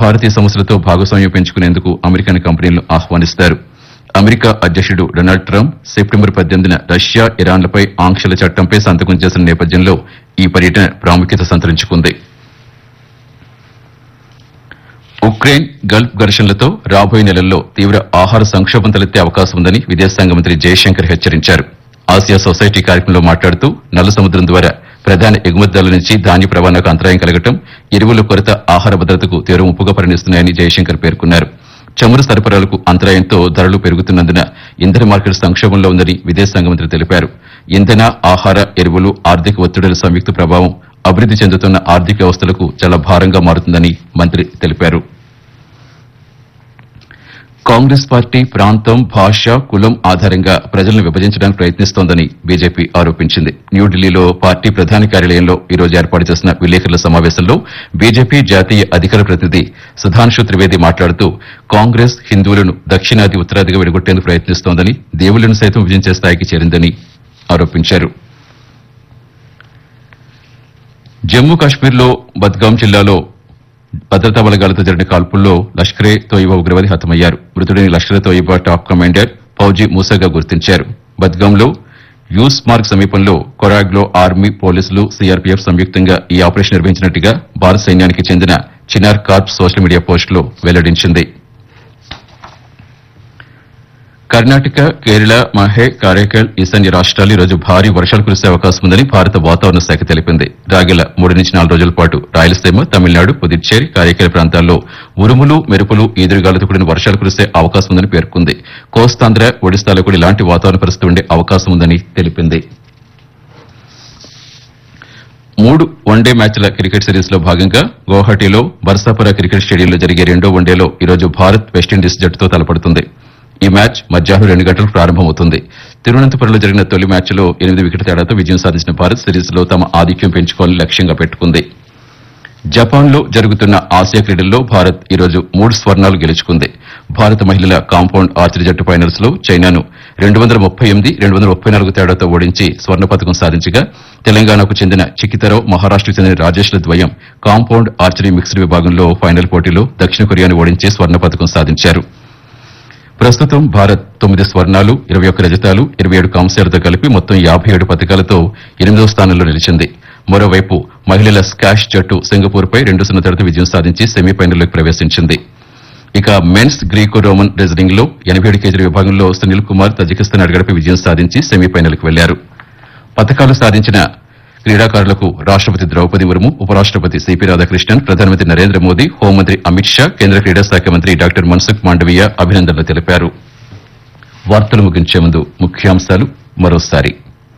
భారతీయ సంస్థలతో భాగస్వామ్యం పెంచుకునేందుకు అమెరికన్ కంపెనీలను ఆహ్వానిస్తారు. అమెరికా అధ్యకుడు డొనాల్డ్ ట్రంప్ సెప్టెంబర్ 18న రష్యా, ఇరాన్లపై ఆంక్షల చట్టంపై సంతకం చేసిన నేపథ్యంలో ఈ పర్యటన ప్రాముఖ్యత సంతరించుకుంది. ఉక్రెయిన్ గల్ఫ్ ఘర్షణలతో రాబోయే నెలల్లో తీవ్ర ఆహార సంక్షోభం తలెత్తే అవకాశం ఉందని విదేశాంగ మంత్రి జయశంకర్ హెచ్చరించారు. ఆసియా సొసైటీ కార్యక్రమంలో మాట్లాడుతూ నల్ల సముద్రం ద్వారా ప్రధాన ఎగుమతిదారుల నుంచి ధాన్య రవాణాకు అంతరాయం కలగడం, ఎరువుల కొరత ఆహార భద్రతకు తీవ్ర ముప్పుగా పరిణిస్తున్నాయని జయశంకర్ పేర్కొన్నారు. చమురు సరఫరాలకు అంతరాయంతో ధరలు పెరుగుతున్నందున ఇంధన మార్కెట్ సంక్షోభంలో ఉందని విదేశాంగ మంత్రి తెలిపారు. ఇంధన, ఆహార, ఎరువులు, ఆర్థిక ఒత్తిడుల సంయుక్త ప్రభావం అభివృద్ది చెందుతున్న ఆర్థిక వ్యవస్థలకు చాలా భారంగా మారుతుందని మంత్రి తెలిపారు. కాంగ్రెస్ పార్టీ ప్రాంతం, భాష, కులం ఆధారంగా ప్రజలను విభజించడానికి ప్రయత్నిస్తోందని బీజేపీ ఆరోపించింది. న్యూఢిల్లీలో పార్టీ ప్రధాన కార్యాలయంలో ఈ రోజు ఏర్పాటు చేసిన విలేకరుల సమావేశంలో బీజేపీ జాతీయ అధికార ప్రతినిధి సుధాంశు త్రివేది మాట్లాడుతూ కాంగ్రెస్ హిందువులను దక్షిణాది, ఉత్తరాదిగా విడగొట్టేందుకు ప్రయత్నిస్తోందని, దేవుళ్లను సైతం విభజించే స్థాయికి చేరిందని ఆరోపించారు. జమ్మూ కాశ్మీర్లో బద్గాం జిల్లాలో భద్రతా బలగాలతో జరిగిన కాల్పుల్లో లష్కరే తోయిబా ఉగ్రవాది హతమయ్యారు. మృతుడిని లష్కరే తోయిబా టాప్ కమాండర్ ఫౌజీ మూసాగా గుర్తించారు. బద్గాంలో యూస్ మార్గ్ సమీపంలో కొరాగ్లో ఆర్మీ, పోలీసులు, సీఆర్పీఎఫ్ సంయుక్తంగా ఈ ఆపరేషన్ నిర్వహించినట్టుగా భారత సైన్యానికి చెందిన చినార్ కార్ప్స్ సోషల్ మీడియా పోస్టులో వెల్లడించింది. కర్ణాటక, కేరళ, మాహే, కారైకల్, ఈశాన్య రాష్ట్రాలు ఈ రోజు భారీ వర్షాలు కురిసే అవకాశం ఉందని భారత వాతావరణ శాఖ తెలిపింది. రాగల 3 నుంచి 4 రోజుల పాటు రాయలసీమ, తమిళనాడు, పుదుచ్చేరి, కారైకల్ ప్రాంతాల్లో ఉరుములు, మెరుపులు, ఈదురుగాలతో కూడిన వర్షాలు కురిసే అవకాశం ఉందని పేర్కొంది. కోస్తాంధ్ర, ఒడిశాలో కూడా ఇలాంటి వాతావరణ పరిస్థితి ఉండే అవకాశం ఉందని తెలిపింది. 3 వన్డే మ్యాచ్ల క్రికెట్ సిరీస్ లో భాగంగా గౌహటిలో బర్సాపుర క్రికెట్ స్టేడియంలో జరిగే 2వ వన్డేలో ఈ రోజు భారత్ వెస్టిండీస్ జట్టుతో తలపడుతుంది. ఈ మ్యాచ్ మధ్యాహ్నం 2 గంటలకు ప్రారంభమవుతుంది. తిరువనంతపురంలో జరిగిన తొలి మ్యాచ్లో 8 వికెట్ల తేడాతో విజయం సాధించిన భారత్ సిరీస్ లో తమ ఆధిక్యం పెంచుకోవాలని లక్ష్యంగా పెట్టుకుంది. జపాన్లో జరుగుతున్న ఆసియా క్రీడల్లో భారత్ ఈ రోజు 3 స్వర్ణాలు గెలుచుకుంది. భారత మహిళల కాంపౌండ్ ఆర్చరీ జట్టు ఫైనల్స్ లో చైనాను 238, 234 తేడాతో ఓడించి స్వర్ణ పతకం సాధించగా, తెలంగాణకు చెందిన చికితరావు, మహారాష్టకు చెందిన రాజేష్ల ద్వయం కాంపౌండ్ ఆర్చరీ మిక్స్డ్ విభాగంలో ఫైనల్ పోటీలో దక్షిణ కొరియాను ఓడించి స్వర్ణ పతకం సాధించారు. ప్రస్తుతం భారత్ 9 స్వర్ణాలు, 21 రజతాలు, 27 కాంస్యాలతో కలిపి మొత్తం 57 పతకాలతో 8వ స్థానంలో నిలిచింది. మరోవైపు మహిళల స్కాష్ జట్టు సింగపూర్పై 2-0 తేడాతో విజయం సాధించి సెమీఫైనల్లోకి ప్రవేశించింది. ఇక మెన్స్ గ్రీకో రోమన్ రెజ్లింగ్ లో 87 కేజీల విభాగంలో సునీల్ కుమార్ తజికిస్తాన్ అడుగడపై విజయం సాధించి సెమీఫైనల్కి వెళ్లారు. పతకాలు సాధించిన క్రీడాకారులకు రాష్టపతి ద్రౌపది ముర్ము, ఉపరాష్టపతి సిపి రాధాకృష్ణన్, ప్రధానమంత్రి నరేంద్ర మోదీ, హోంమంత్రి అమిత్ షా, కేంద్ర క్రీడా శాఖ మంత్రి డాక్టర్ మన్సుఖ్ మాండవీయ అభినందనలు తెలిపారు. వార్తలు ముగించే ముందు ముఖ్యాంశాలు మరోసారి.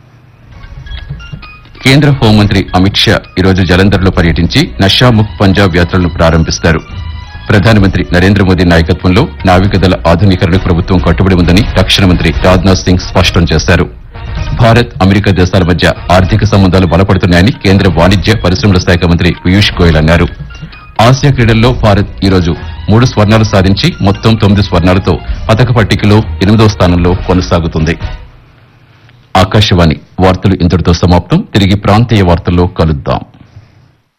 కేంద్ర హోంమంత్రి అమిత్ షా ఈరోజు జలంధర్లో పర్యటించి నషాముక్ పంజాబ్ యాత్రలను ప్రారంభిస్తారు. ప్రధానమంత్రి నరేంద్ర మోదీ నాయకత్వంలో నావికాదళ ఆధునీకరణకు ప్రభుత్వం కట్టుబడి ఉందని రక్షణ మంత్రి రాజ్నాథ్ సింగ్ స్పష్టం చేశారు. భారత్, అమెరికా దేశాల మధ్య ఆర్థిక సంబంధాలు బలపడుతున్నాయని కేంద్ర వాణిజ్య, పరిశ్రమల శాఖ మంత్రి పీయూష్ గోయల్ అన్నారు. ఆసియా క్రీడల్లో భారత్ ఈరోజు 3 స్వర్ణాలు సాధించి మొత్తం 9 స్వర్ణాలతో పతక పట్టికలో 8వ స్థానంలో కొనసాగుతుంది. ఆకాశవాణి వార్తలు ఇంతటితో సమాప్తం. తిరిగి ప్రాంతీయ వార్తల్లో కలుద్దాం.